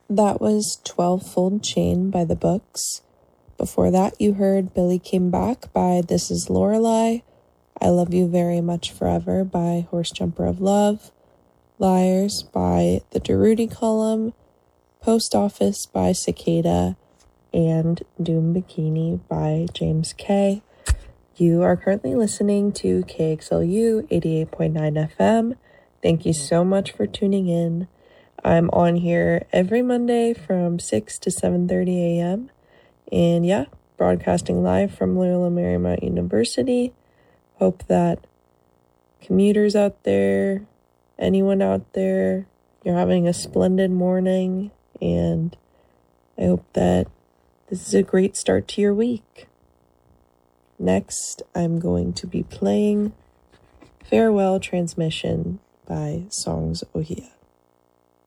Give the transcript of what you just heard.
That was 12-Fold Chain by The Books. Before that, you heard Billy Came Back by This Is Lorelei, I Love You Very Much Forever by Horse Jumper of Love, Liars by The Durruti Column, Post Office by Cicada, and Doom Bikini by James K. You are currently listening to KXLU 88.9 FM. Thank you so much for tuning in. I'm on here every Monday from 6 to 7:30 a.m. And yeah, broadcasting live from Loyola Marymount University. Hope that commuters out there, anyone out there, you're having a splendid morning. And I hope that this is a great start to your week. Next, I'm going to be playing Farewell Transmission by Songs Ohia.